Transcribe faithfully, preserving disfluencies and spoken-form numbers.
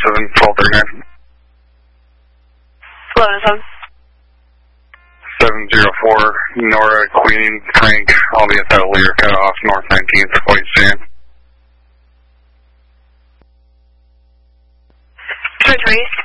seven, twelve thirty-nine. eleven seven. seven zero four, Nora, Queen, Frank, I'll be at that Lear cutoff, North nineteenth, White Sand. Three three,